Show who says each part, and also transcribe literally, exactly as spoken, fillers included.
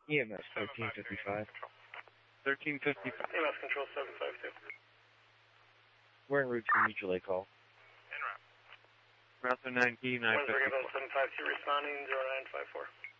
Speaker 1: E M S thirteen fifty-five.
Speaker 2: thirteen fifty-five.
Speaker 3: E M S control seven five two.
Speaker 1: We're en route to mutual aid call.
Speaker 2: Route nine Key nine
Speaker 3: Windsor
Speaker 2: fifty-four.
Speaker 3: seven five two responding zero nine five four.